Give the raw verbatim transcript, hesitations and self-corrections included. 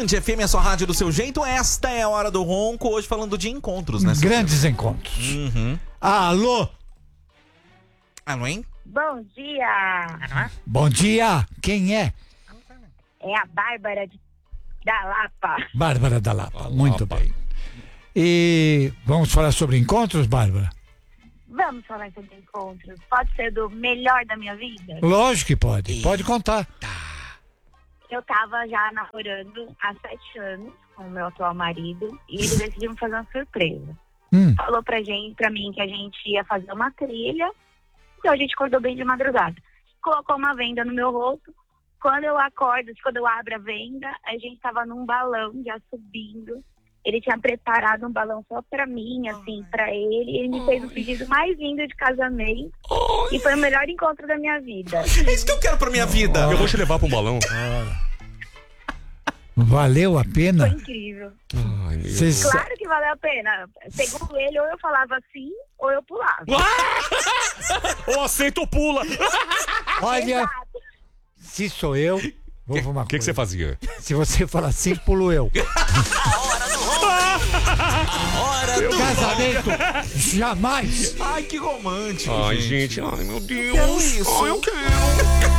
Band F M, a sua rádio do seu jeito. Esta é a Hora do Ronco. Hoje falando de encontros, né? Grandes encontros. Uhum. Alô? Alô, hein? Bom dia! Bom dia. Quem é? É a Bárbara de, da Lapa. Bárbara da Lapa. Muito bem. E vamos falar sobre encontros, Bárbara? Vamos falar sobre encontros. Pode ser do melhor da minha vida? Lógico que pode. Pode contar. Eu tava já namorando há sete anos com o meu atual marido e ele decidiu me fazer uma surpresa. Hum. Falou pra gente, pra mim, que a gente ia fazer uma trilha. Então a gente acordou bem de madrugada. Colocou uma venda no meu rosto. Quando eu acordo, quando eu abro a venda, a gente tava num balão já subindo. Ele tinha preparado um balão só pra mim, assim, pra ele. Ele me fez o pedido mais lindo de casamento. E foi o melhor encontro da minha vida. É isso que eu quero pra minha vida. Eu vou te levar pra um balão. Valeu a Foi pena? incrível. Ai, meu Cês- Claro que valeu a pena. Segundo ele, ou eu falava sim, ou eu pulava. Ou aceita ou pula. Olha, se sou eu, vou O uma que, que você fazia? Se você falar assim, pulo eu. Hora do Casamento, jamais. Ai, que romântico. Ai, gente. gente, ai, meu Deus. quero isso. Ai, eu quero.